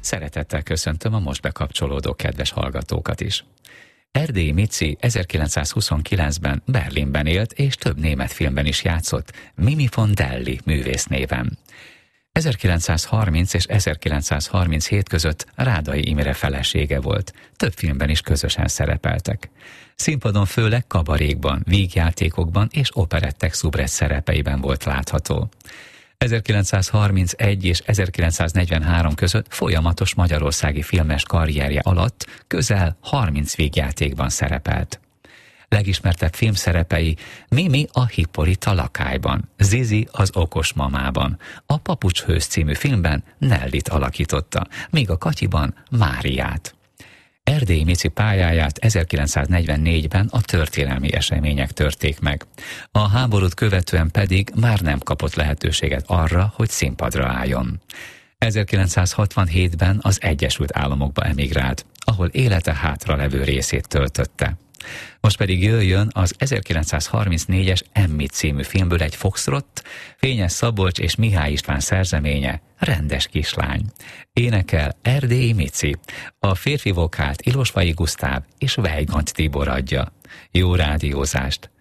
Szeretettel köszöntöm a most bekapcsolódó kedves hallgatókat is. Erdélyi Mici 1929-ben Berlinben élt, és több német filmben is játszott, Mimi von Delli művésznéven. 1930 és 1937 között Rádai Imre felesége volt, több filmben is közösen szerepeltek. Színpadon főleg kabarékban, vígjátékokban és operettek szubrett szerepeiben volt látható. 1931 és 1943 között folyamatos magyarországi filmes karrierje alatt közel 30 vígjátékban szerepelt. Legismertebb filmszerepei Mimi a Hippolyta lakályban, Zizi az okos mamában, a Papucshős című filmben Nellit alakította, míg a Katyiban Máriát. Erdélyi Mici pályáját 1944-ben a történelmi események törték meg. A háborút követően pedig már nem kapott lehetőséget arra, hogy színpadra álljon. 1967-ben az Egyesült Államokba emigrált, ahol élete hátralevő részét töltötte. Most pedig jöjjön az 1934-es Emmi című filmből egy foxtrott, Fényes Szabolcs és Mihály István szerzeménye, Rendes kislány. Énekel Erdélyi Mici, a férfi vokált Ilosvai Gusztáv és Weigand Tibor adja. Jó rádiózást!